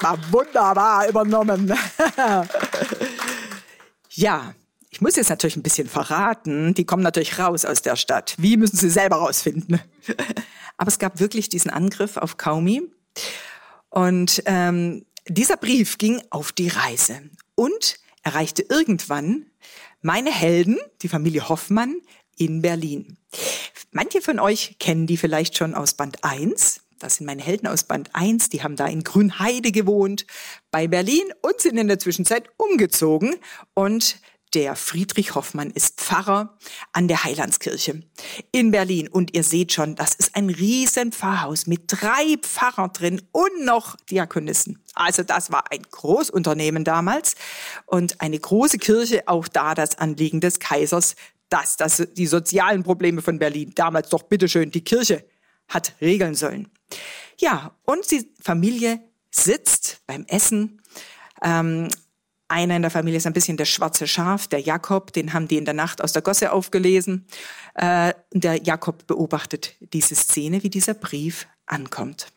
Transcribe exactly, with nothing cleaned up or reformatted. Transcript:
war wunderbar übernommen. Ja, ich muss jetzt natürlich ein bisschen verraten. Die kommen natürlich raus aus der Stadt. Wie müssen sie selber rausfinden? Aber es gab wirklich diesen Angriff auf Caumi. Und ähm, dieser Brief ging auf die Reise und erreichte irgendwann meine Helden, die Familie Hoffmann, in Berlin. Manche von euch kennen die vielleicht schon aus Band eins. Das sind meine Helden aus Band eins. Die haben da in Grünheide gewohnt bei Berlin und sind in der Zwischenzeit umgezogen. Und der Friedrich Hoffmann ist Pfarrer an der Heilandskirche in Berlin. Und ihr seht schon, das ist ein riesen Pfarrhaus mit drei Pfarrern drin und noch Diakonissen. Also das war ein Großunternehmen damals und eine große Kirche, auch da das Anliegen des Kaisers, dass das die sozialen Probleme von Berlin damals doch bitteschön die Kirche hat regeln sollen. Ja, und die Familie sitzt beim Essen. Ähm, einer in der Familie ist ein bisschen der schwarze Schaf, der Jakob, den haben die in der Nacht aus der Gosse aufgelesen. Äh, der Jakob beobachtet diese Szene, wie dieser Brief ankommt.